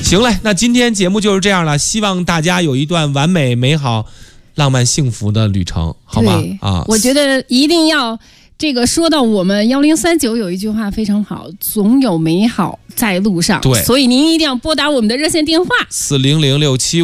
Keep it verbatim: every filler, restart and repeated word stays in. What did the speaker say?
行嘞，那今天节目就是这样了，希望大家有一段完美、美好、浪漫、幸福的旅程，好吗？啊， 我觉得一定要这个说到我们幺零三九有一句话非常好，总有美好在路上。 对， 所以您一定要拨打我们的热线电话四零零六七。